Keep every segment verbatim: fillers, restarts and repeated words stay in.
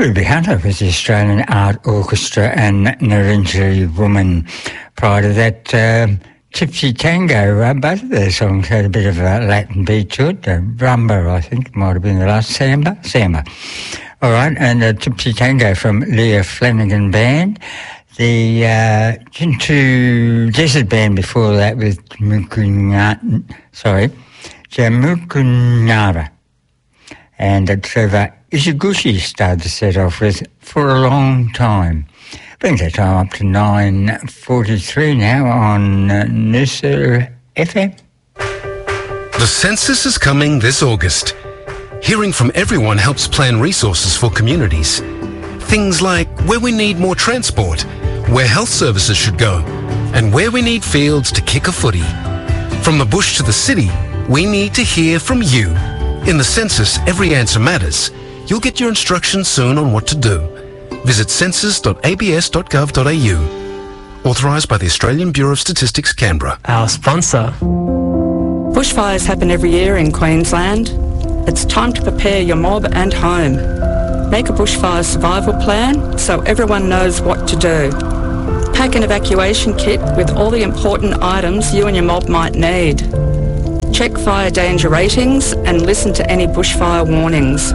Ruby Hunter was the Australian Art Orchestra and Narrintji Woman. Prior to that, um, Tipsy Tango, uh, both of their songs had a bit of a Latin beat to it. Uh, Rumba, I think, might have been the last. Samba? Samba. All right, and uh, Tipsy Tango from Leah Flanagan Band. The uh, Chintu Desert Band before that with Mukunyara, sorry, Jamukunyara. And uh, Trevor Ishizushi started to set off with For a Long Time. Brings our time up to nine forty-three now on uh, Noosa F M. The census is coming this August. Hearing from everyone helps plan resources for communities. Things like where we need more transport, where health services should go, and where we need fields to kick a footy. From the bush to the city, we need to hear from you. In the census, every answer matters. You'll get your instructions soon on what to do. Visit census dot a b s dot gov dot a u. Authorised by the Australian Bureau of Statistics, Canberra. Our sponsor. Bushfires happen every year in Queensland. It's time to prepare your mob and home. Make a bushfire survival plan so everyone knows what to do. Pack an evacuation kit with all the important items you and your mob might need. Check fire danger ratings and listen to any bushfire warnings.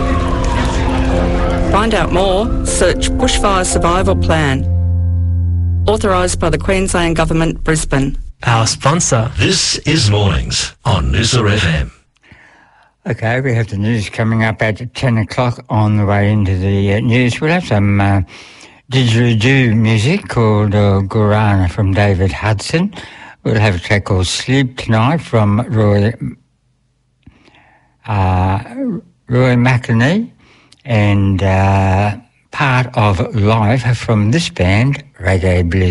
Find out more, search Bushfire Survival Plan. Authorised by the Queensland Government, Brisbane. Our sponsor. This is Mornings on Noosa F M. Okay, we have the news coming up at ten o'clock on the way into the uh, news. We'll have some uh, didgeridoo music called uh, Gurana from David Hudson. We'll have a track called Sleep Tonight from Roy, uh, Roy McInerney, and uh, Part of Life from this band, Reggae Bliss.